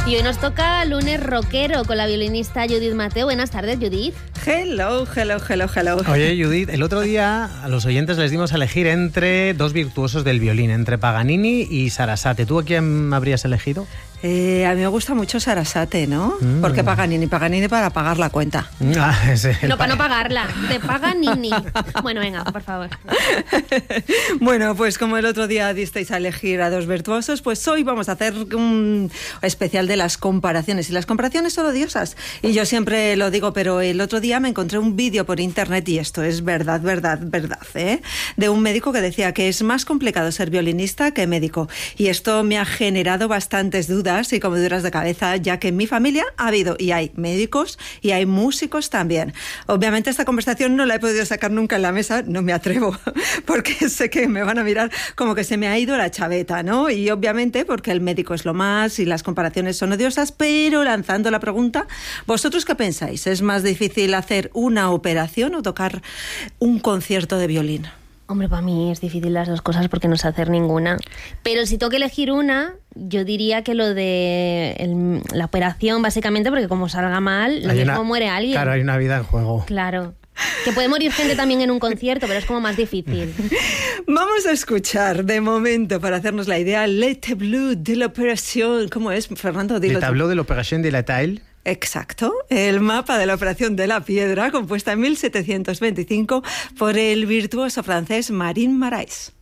Y hoy nos toca lunes rockero con la violinista Judith Mateu. Buenas tardes, Judith. Hello. Oye, Judith, el otro día a los oyentes les dimos a elegir entre dos virtuosos del violín, entre Paganini y Sarasate. ¿Tú a quién habrías elegido? A mí me gusta mucho Sarasate, ¿no? Porque Paganini para pagar la cuenta. No, para no pagarla, de Paganini. Bueno, venga, por favor. Bueno, pues como el otro día disteis a elegir a dos virtuosos, pues hoy vamos a hacer un especial de las comparaciones. Y las comparaciones son odiosas. Y yo siempre lo digo, pero el otro día me encontré un vídeo por internet, y esto es verdad, ¿eh? De un médico que decía que es más complicado ser violinista que médico. Y esto me ha generado bastantes dudas y comeduras de cabeza, ya que en mi familia ha habido y hay médicos y hay músicos también. Obviamente esta conversación no la he podido sacar nunca en la mesa, no me atrevo, porque sé que me van a mirar como que se me ha ido la chaveta, ¿no? Y obviamente porque el médico es lo más y las comparaciones son odiosas, pero lanzando la pregunta, ¿vosotros qué pensáis? ¿Es más difícil hacer una operación o tocar un concierto de violín? Hombre, para mí es difícil las dos cosas porque no sé hacer ninguna. Pero si tengo que elegir una, yo diría que lo de la operación, básicamente, porque como salga mal, lo mismo muere alguien. Claro, hay una vida en juego. Claro. Que puede morir gente también en un concierto, pero es como más difícil. Vamos a escuchar, de momento, para hacernos la idea, Le Tableau de l'Opération. ¿Cómo es, Fernando? Le Tableau de l'Opération de la Taille. Exacto, el mapa de la Operación de la Piedra, compuesta en 1725 por el virtuoso francés Marin Marais.